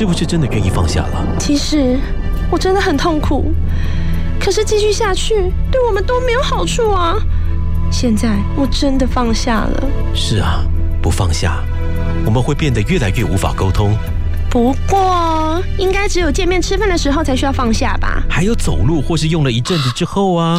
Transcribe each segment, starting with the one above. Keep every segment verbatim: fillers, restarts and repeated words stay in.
是不是真的愿意放下了？ 其实我真的很痛苦，可是继续下去对我们都没有好处啊。现在我真的放下了。 是啊，不放下，我们会变得越来越无法沟通。 不过应该只有见面吃饭的时候才需要放下吧？ 还有走路或是用了一阵子之后啊。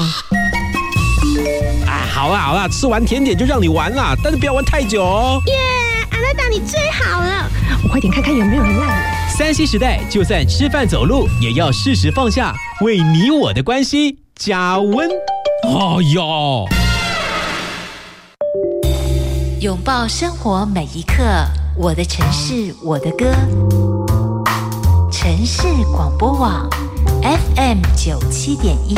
啊，好啦好啦，吃完甜点就让你玩啦，但是不要玩太久哦。 耶，阿拉达你最好了，我快点看看有没有人赖我。 三 C 时代，就算吃饭走路也要适时放下，为你我的关系加温。哦哟， 拥抱生活每一刻，我的城市我的歌。城市广播网 F M 九七点一。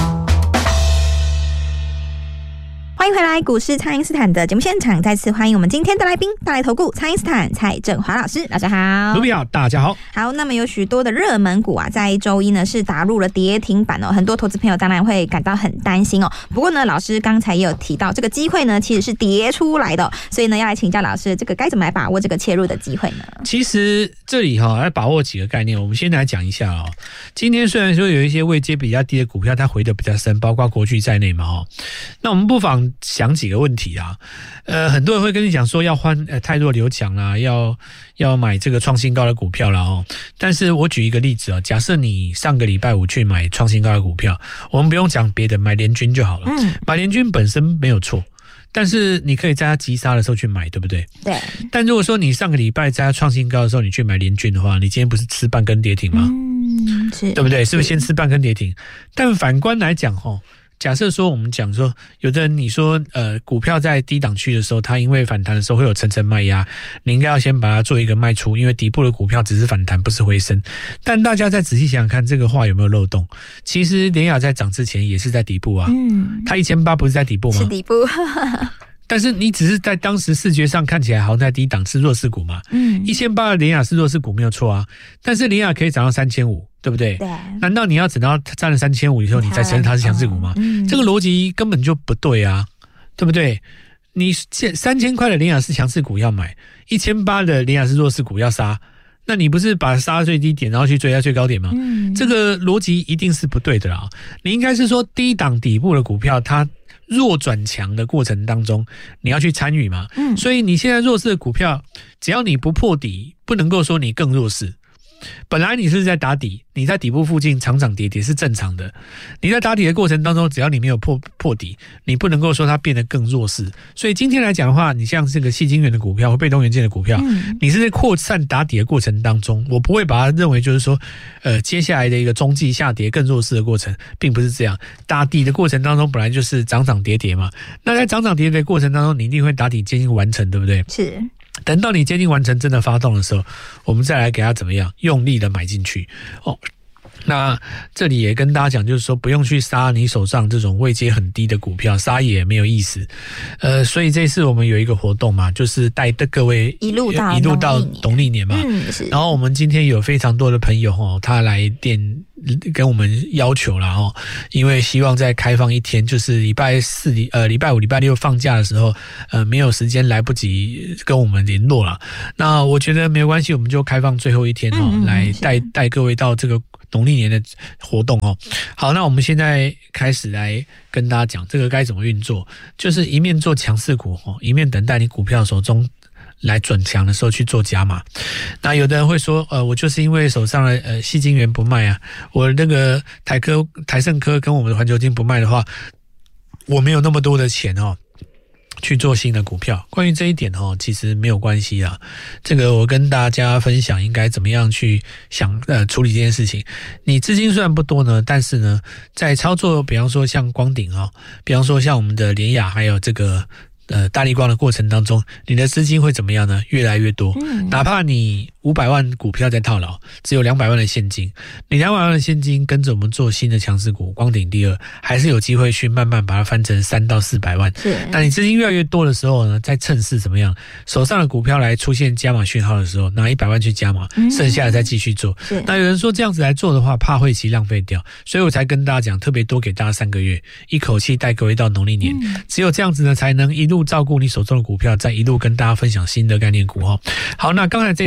欢迎回来，股市蔡因斯坦的节目现场，再次欢迎我们今天的来宾，大来投顾蔡因斯坦蔡正华老师，老师好。 卢比好，大家好。 好，那么有许多的热门股啊，在周一呢是打入了跌停板哦，很多投资朋友当然会感到很担心哦。不过呢，老师刚才也有提到，这个机会呢其实是跌出来的、哦，所以呢要来请教老师，这个该怎么来把握这个切入的机会呢？ 其实这里哈、哦、来把握几个概念，我们先来讲一下哦。今天虽然说有一些位阶比较低的股票，它回得比较深，包括国巨在内嘛哈、哦，那我们不妨想几个问题啊，呃，很多人会跟你讲说要换呃太弱留强啦，要要买这个创新高的股票啦哦。但是我举一个例子啊，假设你上个礼拜五去买创新高的股票，我们不用讲别的，买联军就好了。嗯，买联军本身没有错，但是你可以在它急杀的时候去买，对不对？ 对。 但如果说你上个礼拜在它创新高的时候你去买联军的话，你今天不是吃半根跌停吗？ 嗯，是， 对不对？是不是先吃半根跌停？但反观来讲齁，假设说我们讲说，有的人你说呃股票在低档区的时候，它因为反弹的时候会有层层卖压，你应该要先把它做一个卖出，因为底部的股票只是反弹，不是回升。但大家再仔细想想看，这个话有没有漏洞？其实联亚在涨之前也是在底部啊，嗯，它一千八不是在底部吗？ 是底部。 但是你只是在当时视觉上看起来好像在低档，是弱势股嘛？嗯，一千八的联亚是弱势股没有错啊，但是联亚可以涨到三千五，对不对？对。难道你要等到它占了三千五以后，你才承认它是强势股吗？嗯，这个逻辑根本就不对啊，对不对？你三千块的联亚是强势股要买，一千八的联亚是弱势股要杀，那你不是把它杀到最低点，然后去追在最高点吗？嗯，这个逻辑一定是不对的啦。你应该是说低档底部的股票，它弱转强的过程当中，你要去参与嘛。嗯，所以你现在弱势的股票，只要你不破底，不能够说你更弱势。本来你是在打底，你在底部附近涨涨跌跌是正常的。你在打底的过程当中，只要你没有破破底，你不能够说它变得更弱势。所以今天来讲的话，你像这个矽晶圆的股票或被动元件的股票，嗯，你是在扩散打底的过程当中，我不会把它认为就是说，呃，接下来的一个中继下跌更弱势的过程，并不是这样。打底的过程当中本来就是涨涨跌跌嘛，那在涨涨跌跌的过程当中，你一定会打底接近完成，对不对？ 是。 等到你接近完成真的发动的时候，我们再来给它怎么样用力的买进去哦。那这里也跟大家讲，就是说不用去杀你手上这种位阶很低的股票，杀也没有意思。呃，所以这次我们有一个活动嘛，就是带各位一路到一路到农历年嘛。 嗯，是。 然后我们今天有非常多的朋友哦，他来电跟我们要求啦哦，因为希望在开放一天，就是礼拜四、呃礼拜五、礼拜六放假的时候，呃没有时间来不及跟我们联络啦。那我觉得没有关系，我们就开放最后一天哦，嗯、来带带各位到这个农历年的活动哦。好，那我们现在开始来跟大家讲这个该怎么运作，就是一面做强势股哦，一面等待你股票手中来转强的时候去做加码。那有的人会说，呃，我就是因为手上的呃矽晶圆不卖啊，我那个台科、台盛科跟我们的环球晶不卖的话，我没有那么多的钱哦，去做新的股票。关于这一点哦，其实没有关系啦。这个我跟大家分享应该怎么样去想呃处理这件事情。你资金虽然不多呢，但是呢，在操作，比方说像光鼎哦，比方说像我们的联亚，还有这个。呃，大立光的过程当中，你的资金会怎么样呢？越来越多。嗯，哪怕你五百万股票在套牢，只有两百万的现金，你两百万的现金跟着我们做新的强势股，光鼎第二，还是有机会去慢慢把它翻成三到四百万。是，那你资金越来越多的时候呢，再趁势怎么样？手上的股票来出现加码讯号的时候，拿一百万去加码，嗯、剩下的再继续做。那有人说这样子来做的话，怕会期浪费掉，所以我才跟大家讲，特别多给大家三个月，一口气带各位到农历年，嗯、只有这样子呢，才能一路照顾你手中的股票，再一路跟大家分享新的概念股哦。好，那刚才这档股票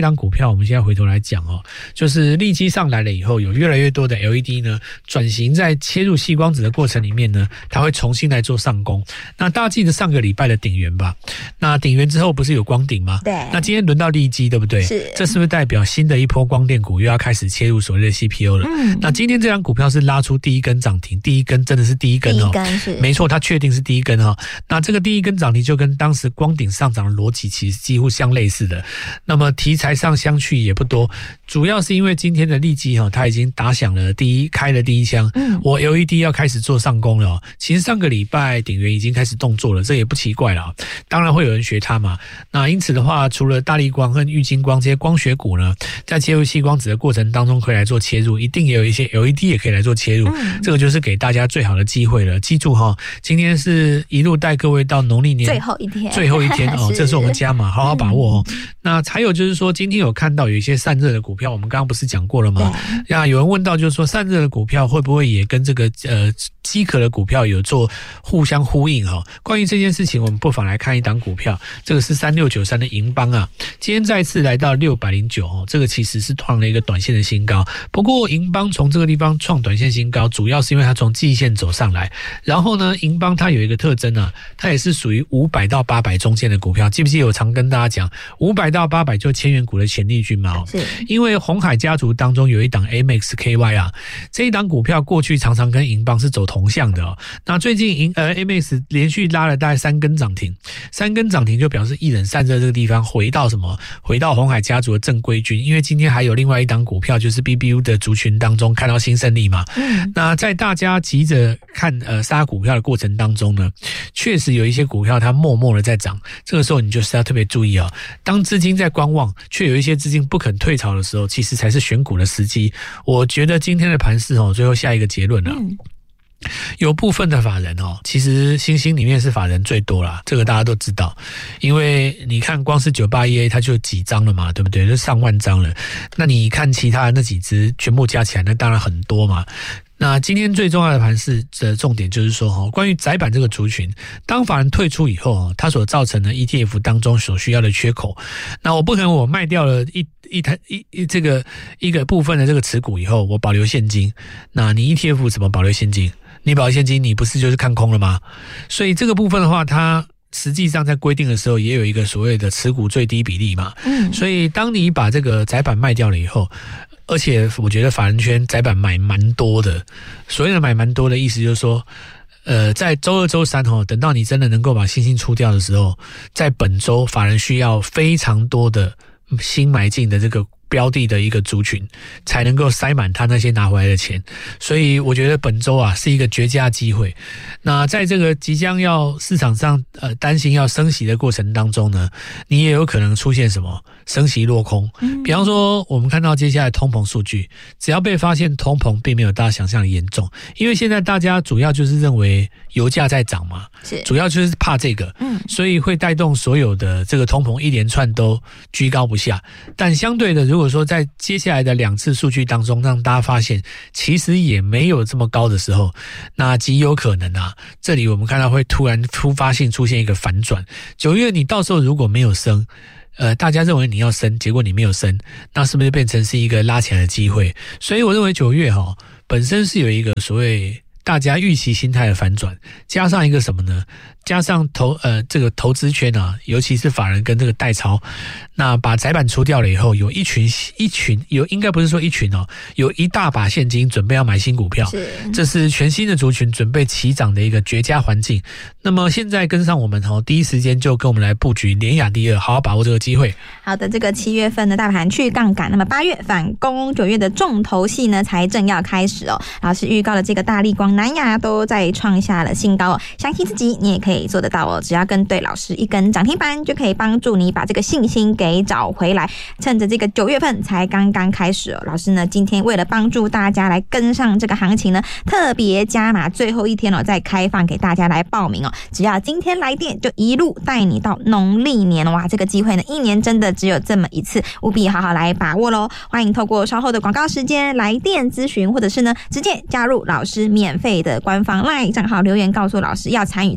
我们现在回头来讲哦，就是利基上来了以后，有越来越多的 L E D 呢转型在切入细光子的过程里面呢，它会重新来做上攻。那大家记得上个礼拜的鼎元吧？那鼎元之后不是有光鼎吗？ 对。 那今天轮到利基，对不对？ 是。 这是不是代表新的一波光电股又要开始切入所谓的 C P O 了？嗯。那今天这张股票是拉出第一根涨停，第一根真的是第一根哦， 第一根是没错，它确定是第一根哦。那这个第一根涨停就跟当时光鼎上涨的逻辑其实几乎相类似的。那么题材上相去也不多，主要是因为今天的利基哈，它已经打响了第一开了第一枪，嗯，我 L E D 要开始做上攻了哦。其实上个礼拜鼎元已经开始动作了，这也不奇怪了哦。当然会有人学它嘛。那因此的话，除了大立光和玉晶光这些光学股呢，在切入细光子的过程当中可以来做切入，一定也有一些 L E D 也可以来做切入，嗯，这个就是给大家最好的机会了。记住哈，今天是一路带各位到农历年最后一天， 最后一天哦，这是我们加码，好好把握哦。嗯，那还有就是说，今天有看到有一些散热的股票，我们刚刚不是讲过了吗？那有人问到就是说，散热的股票会不会也跟这个呃机壳的股票有做互相呼应哈？关于这件事情，我们不妨来看一档股票，这个是三六九三的银邦啊，今天再次来到六百零九哦，这个其实是创了一个短线的新高。不过银邦从这个地方创短线新高，主要是因为它从季线走上来，然后呢，银邦它有一个特征啊，它也是属于五百到八百中间的股票。记不记得我常跟大家讲，五百到八百就千元股的潜力军嘛哦，是因为鸿海家族当中有一档 A M X K Y 啊，这一档股票过去常常跟银邦是走同向的哦。那最近银呃 A M X 连续拉了大概三根涨停，三根涨停就表示一人散热这个地方回到什么？回到鸿海家族的正规军。因为今天还有另外一档股票，就是 B B U 的族群当中看到新胜利嘛。嗯，那在大家急着看呃杀股票的过程当中呢，确实有一些股票它默默的在涨，这个时候你就是要特别注意哦。当资金在观望，却有一些资金不肯退潮的时候，其实才是选股的时机。我觉得今天的盘势哦，最后下一个结论了。嗯，有部分的法人哦，其实新兴里面是法人最多啦，这个大家都知道。因为你看光是九八一 A 它就几张了嘛，对不对？就上万张了。那你看其他的那几只全部加起来，那当然很多嘛。那今天最重要的盘势的重点就是说，关于载板这个族群，当法人退出以后，它所造成的 E T F 当中所需要的缺口，那我不可能我卖掉了一一台一一这个一个部分的这个持股以后，我保留现金，那你 E T F 怎么保留现金？你保留现金，你不是就是看空了吗？所以这个部分的话，它实际上在规定的时候也有一个所谓的持股最低比例嘛。嗯，所以当你把这个载板卖掉了以后，而且我觉得法人圈载板买蛮多的，所谓的买蛮多的意思就是说，呃，在周二、周三哦，等到你真的能够把新兴出掉的时候，在本周法人需要非常多的新买进的这个标的的一个族群，才能够塞满他那些拿回来的钱。所以我觉得本周啊是一个绝佳机会。那在这个即将要市场上呃担心要升息的过程当中呢，你也有可能出现什么升息落空。比方说我们看到接下来通膨数据，只要被发现通膨并没有大家想象的严重，因为现在大家主要就是认为油价在涨嘛，主要就是怕这个，所以会带动所有的这个通膨一连串都居高不下。但相对的，如果说在接下来的两次数据当中让大家发现其实也没有这么高的时候，那极有可能啊，这里我们看到会突然突发性出现一个反转。九月你到时候如果没有升，呃，大家认为你要升，结果你没有升，那是不是变成是一个拉起来的机会？所以我认为九月哈、哦、本身是有一个所谓大家预期心态的反转，加上一个什么呢？加上投呃这个投资圈啊，尤其是法人跟这个代操，那把载板出掉了以后，有一群一群有应该不是说一群哦，有一大把现金准备要买新股票，是这是全新的族群准备起涨的一个绝佳环境。那么现在跟上我们哦，第一时间就跟我们来布局联亚第二，好好把握这个机会。 好的，这个七月份的大盘去杠杆，那么八月反攻，九月的重头戏呢才正要开始哦。老师预告的这个大立光、南亚都在创下了新高哦，相信自己你也可以做得到哦，只要跟对老师一根涨停板，就可以帮助你把这个信心给找回来。趁着这个九月份才刚刚开始哦，老师呢今天为了帮助大家来跟上这个行情呢，特别加码最后一天哦，再开放给大家来报名哦。只要今天来电，就一路带你到农历年哇！这个机会呢，一年真的只有这么一次，务必好好来把握咯。欢迎透过稍后的广告时间来电咨询，或者是呢直接加入老师免费的官方 LINE 账号留言，告诉老师要参与这一次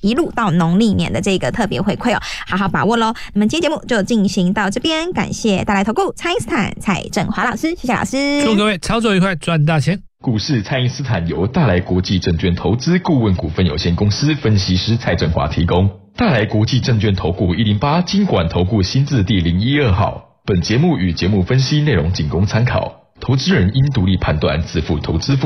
一路到农历年的这个特别回馈哦，好好把握咯。那么今天节目就进行到这边，感谢大来投顾蔡因斯坦蔡正华老师，谢谢老师， 祝各位操作愉快，赚大钱。 股市蔡因斯坦由大来国际证券投资顾问股份有限公司分析师蔡正华提供。大来国际证券投顾一零八金管投顾新字第零一二号。本节目与节目分析内容仅供参考，投资人应独立判断，自负投资风险。